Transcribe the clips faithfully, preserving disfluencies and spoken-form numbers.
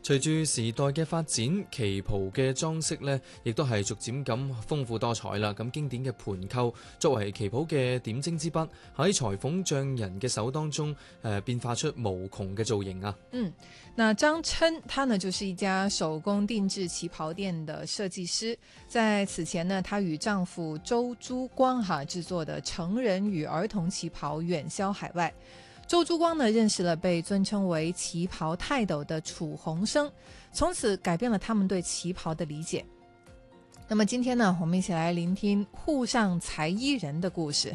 隨住時代嘅發展，旗袍嘅裝飾咧，亦都係逐漸咁豐富多彩啦。咁經典嘅盤扣作為旗袍嘅點睛之筆，喺裁縫匠人嘅手當中，誒、呃、變化出無窮嘅造型啊。 嗯，那張琛他呢就是一家手工定制旗袍店的設計師，在此前呢，她與丈夫周珠光哈製作的成人與兒童旗袍遠銷海外。周珠光呢認識了被尊稱為旗袍泰斗的楚鴻生，從此改變了他們對旗袍的理解。那麼今天呢，我們一起來聆聽滬上裁衣人的故事。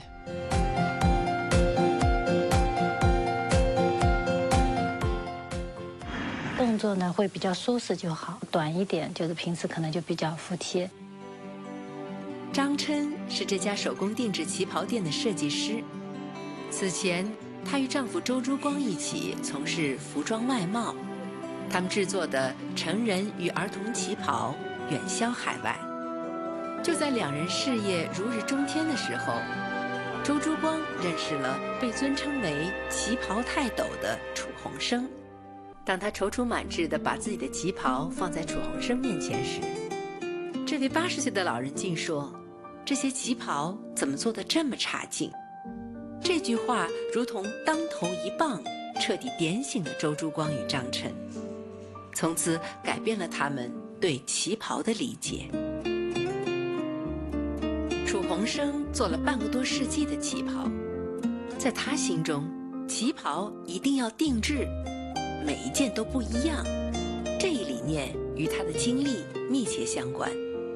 動作呢會比較舒適就好，短一點就是平時可能就比較服帖。 張琛是這家手工定制旗袍店的設計師，此前她與丈夫周珠光一起從事服裝外貿，他們製作的成人與兒童旗袍遠銷海外。就在兩人事業如日中天的時候，周珠光認識了被尊稱為旗袍泰斗的楚鴻生。當他躊躇滿志地把自己的旗袍放在楚鴻生面前時，這位八十歲的老人竟說：這些旗袍怎麼做得這麼差勁？這句話如同當頭一棒，徹底點醒了周珠光與張琛，從此改變了他們對旗袍的理解。楚鴻生做了半個多世紀的旗袍，在他心中，旗袍一定要定制，每一件都不一樣。這一理念與他的經歷密切相關。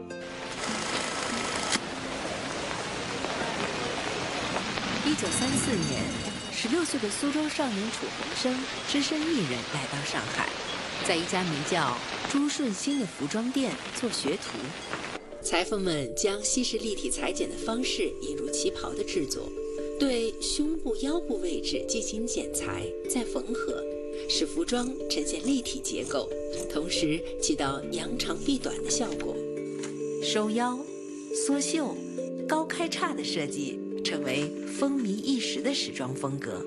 一九三四年，十六歲的蘇州少年楚鴻生只身一人來到上海，在一家名叫朱順興的服裝店做學徒。裁縫們將西式立體裁剪的方式引入旗袍的製作，對胸部、腰部位置進行剪裁，再縫合，使服裝呈現立體結構，同時起到揚長避短的效果。收腰、縮袖、高開叉的設計成為風靡一時的時裝風格。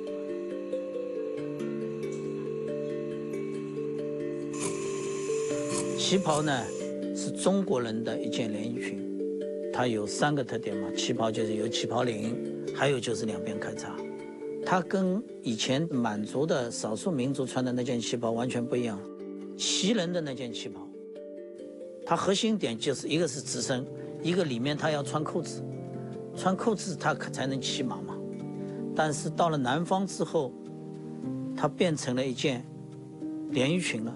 旗袍呢是中國人的一件連衣裙，它有三個特點嘛，旗袍就是有旗袍領，還有就是兩邊開叉。它跟以前滿族的少數民族穿的那件旗袍完全不一樣。旗人的那件旗袍，它核心點就是一個是直身，一個裡面它要穿扣子，穿扣子它才能騎馬嘛。但是到了南方之後，它變成了一件連衣裙了。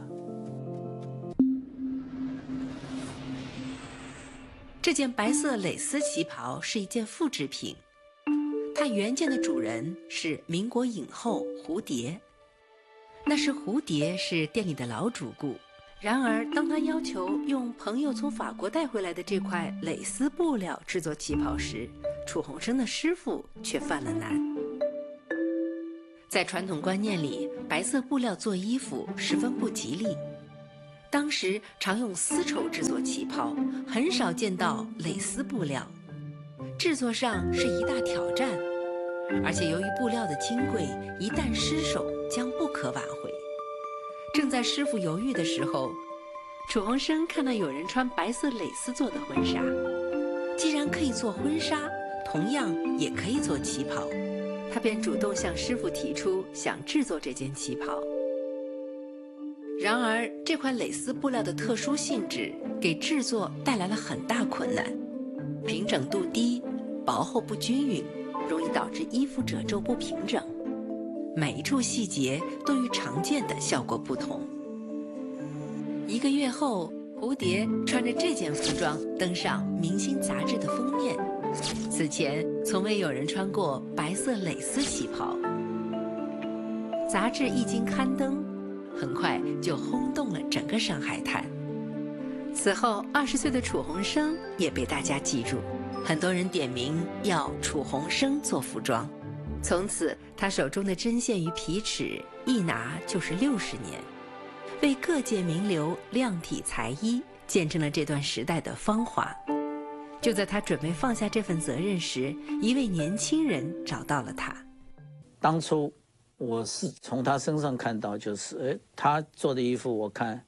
這件白色蕾絲旗袍是一件複製品，它原件的主人是民國影后蝴蝶。那時蝴蝶是店裡的老主顧，然而當她要求用朋友從法國帶回來的這塊蕾絲布料製作旗袍時，楚鴻生的師傅卻犯了難。在傳統觀念裡，白色布料做衣服十分不吉利。當時常用絲綢製作旗袍，很少見到蕾絲布料，製作上是一大挑戰。而且由於布料的金貴，一旦失手將不可挽回。正在師傅猶豫的時候，楚鴻生看到有人穿白色蕾絲做的婚紗，既然可以做婚紗，同樣也可以做旗袍，他便主動向師傅提出想製作這件旗袍。然而，這塊蕾絲布料的特殊性質給製作帶來了很大困難，平整度低，薄厚不均勻，容易導致衣服褶皺不平整，每一處細節都與常見的效果不同。一個月後，蝴蝶穿着這件服裝登上明星雜誌的封面，此前從未有人穿過白色蕾絲旗袍。雜誌一經刊登，很快就轟動了整個上海灘。此後，二十歲的楚鴻生也被大家記住，很多人點名要楚鴻生做服裝。從此，他手中的針線與皮尺一拿就是六十年，為各界名流量體裁衣，見證了這段時代的芳華。就在他準備放下這份責任時，一位年輕人找到了他。 當初我是從他身上看到，就是誒，他做的衣服我看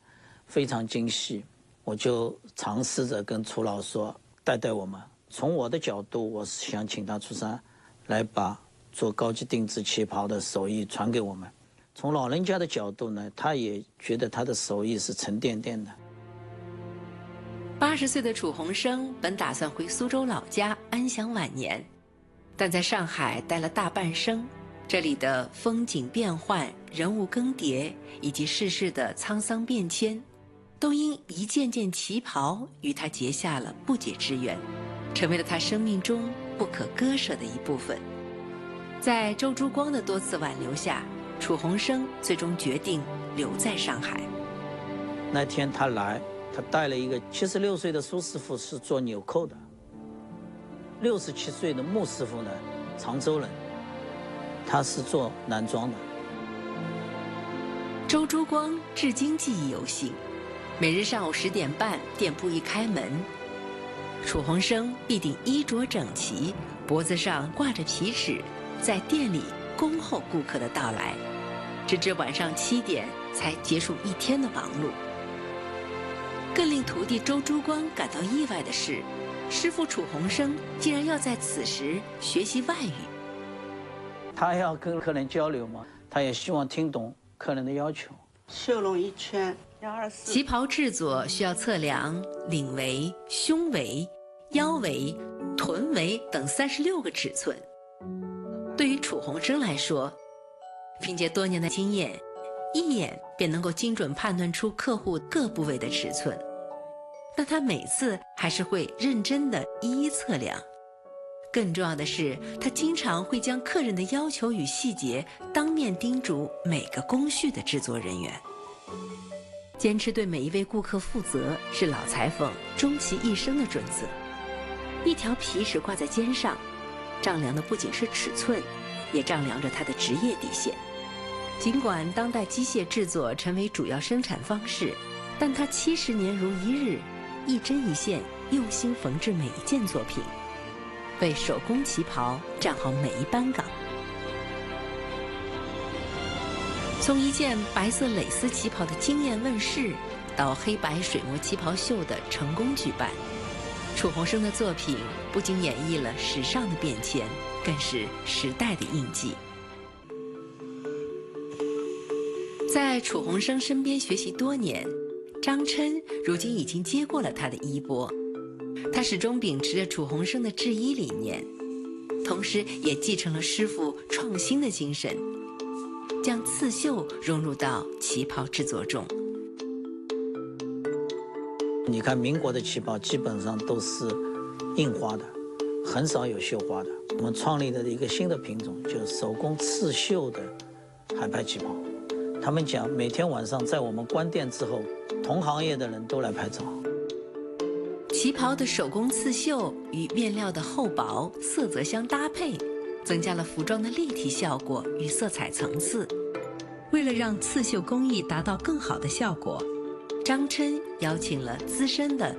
非常精细。我就尝试着跟楚老说，带带我们。从我的角度，我是想请他出山，来把做高级定制旗袍的手艺传给我们。从老人家的角度呢，他也觉得他的手艺是沉甸甸的。 八十岁的楚鸿生本打算回苏州老家安享晚年，但在上海待了大半生，这里的风景变幻、人物更迭以及世事的沧桑变迁，都因一件件旗袍与他结下了不解之缘，成为了他生命中不可割舍的一部分。在周珠光的多次挽留下，楚鸿生最终决定留在上海。 那天他来，他带了一个七十六岁的苏师傅，是做纽扣的；六十七岁的穆师傅呢，常州人，他是做男装的。 周珠光至今记忆犹新，每日上午十点半，店铺一开门，楚鸿生必定衣着整齐，脖子上挂着皮尺，在店里恭候顾客的到来，直至晚上七点才结束一天的忙碌。更令徒弟周珠光感到意外的是，师傅楚鸿生竟然要在此时学习外语。 他要跟客人交流嘛，他也希望听懂客人的要求。 绣拢一圈幺二四。 旗袍制作需要测量领围、胸围、腰围、臀围等三十六个尺寸。对于楚鸿生来说，凭借多年的经验，一眼便能够精准判断出客户各部位的尺寸。但他每次还是会认真地一一测量。更重要的是，他经常会将客人的要求与细节当面叮嘱每个工序的制作人员。坚持对每一位顾客负责，是老裁缝终其一生的准则。一条皮尺挂在肩上，丈量的不仅是尺寸，也丈量着他的职业底线。尽管当代机械制作成为主要生产方式，但他七十年如一日，一针一线用心缝制每一件作品，为手工旗袍站好每一班岗。从一件白色蕾丝旗袍的惊艳问世，到黑白水墨旗袍秀的成功举办，楚鸿生的作品不仅演绎了时尚的变迁，更是时代的印记。在楚鸿生身边学习多年，张琛如今已经接过了他的衣钵。他始终秉持着楚鸿生的制衣理念，同时也继承了师傅创新的精神，将刺绣融入到旗袍制作中。 你看民国的旗袍基本上都是印花的，很少有绣花的。我们创立的一个新的品种，就是手工刺绣的海派旗袍。他们讲，每天晚上在我们关店之后，同行业的人都来拍照。 旗袍的手工刺绣与面料的厚薄、色泽相搭配，增加了服装的立体效果与色彩层次。为了让刺绣工艺达到更好的效果，张琛邀请了资深的